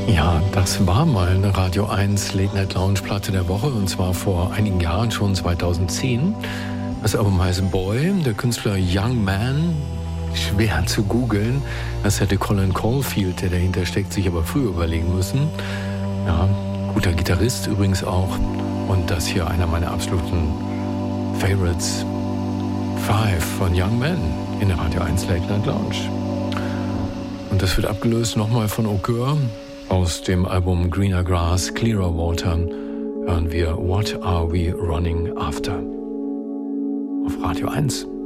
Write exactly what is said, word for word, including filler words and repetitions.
Ja, das war mal eine Radio eins Late Night Lounge Platte der Woche, und zwar vor einigen Jahren, schon zweitausendzehn. Das Album heißt Boy, der Künstler Young Man, schwer zu googeln. Das hätte Colin Caulfield, der dahinter steckt, sich aber früher überlegen müssen. Ja, guter Gitarrist übrigens auch. Und das hier einer meiner absoluten Favorites, Five von Young Man in der Radio eins Late Night Lounge. Und das wird abgelöst nochmal von Okur. Aus dem Album Greener Grass, Clearer Water hören wir What Are We Running After? Auf Radio eins.